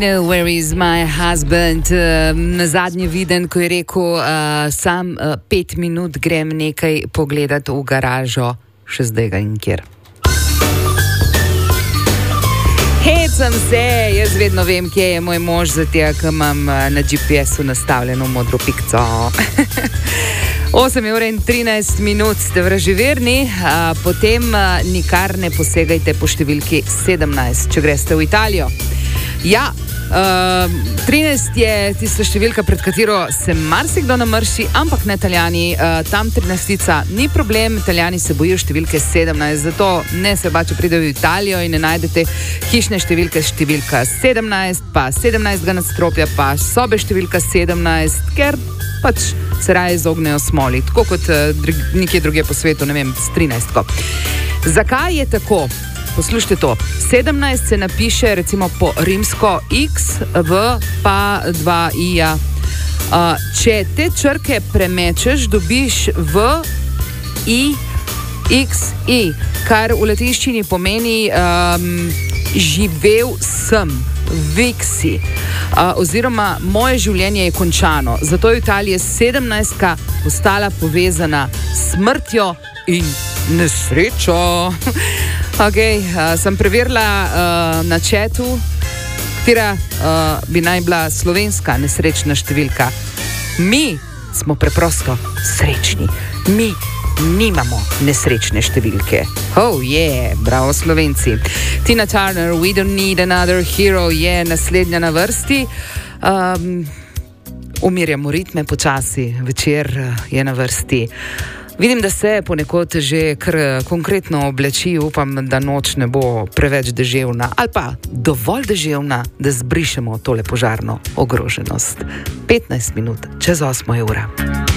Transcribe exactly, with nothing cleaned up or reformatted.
know where is my husband. Uh, na zadnje viden, ko je rekel, uh, sam uh, pet minut grem nekaj pogledati v garažo, še zdaj ga in kjer. Hecam se, jaz vedno vem, kje je moj mož, zato ker imam uh, na G P S-u nastavljeno modro pikco. osem ur in trinajst minut ste vraževerni, uh, potem uh, nikar ne posegajte po številki sedemnajst, če greste v Italijo. Ja, uh, trinajst je tista številka, pred katero se marsikdo namrši, ampak ne Italijani. Uh, tam trinajstica ni problem, Italijani se bojijo številke sedemnajst, zato ne se ba, če pride v Italijo in ne najdete hišne številke številka sedemnajst, pa sedemnajstega nadstropja, pa sobe številka sedemnajst, ker pač se raje izognejo smoli, tako kot uh, dr- nekje druge po svetu, ne vem, s trinajstko. Zakaj je tako? Poslušajte to. sedemnajst se napiše recimo po rimsko X, V pa dva I-ja. Uh, če te črke premečeš, dobiš V, I, X, I, kar v latinščini pomeni um, živel sem, viksi, uh, oziroma moje življenje je končano. Zato je v Italiji sedemnajstka postala povezana s smrtjo in nesrečo. Okay, uh, sem preverila uh, na chatu, katera uh, bi naj bila slovenska nesrečna številka. Mi smo preprosto srečni. Mi nimamo nesrečne številke. Oh, yeah, bravo Slovenci. Tina Turner, We Don't Need Another Hero je naslednja na vrsti. Um, umirjamo ritme počasi, večer je na vrsti. Vidim, da se ponekod že kar konkretno obleči, upam, da noč ne bo preveč deževna ali pa dovolj deževna, da zbrišemo tole požarno ogroženost. petnajst minut čez osmo ura.